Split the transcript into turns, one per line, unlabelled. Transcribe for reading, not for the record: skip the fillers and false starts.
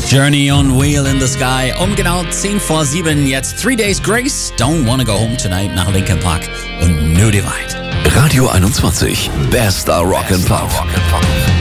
Journey on Wheel in the Sky. Um genau 10 vor 7 jetzt 3 Days Grace. Don't Wanna Go Home Tonight nach Linkin Park und New Divide.
Radio 21. Bester Rock and Pop.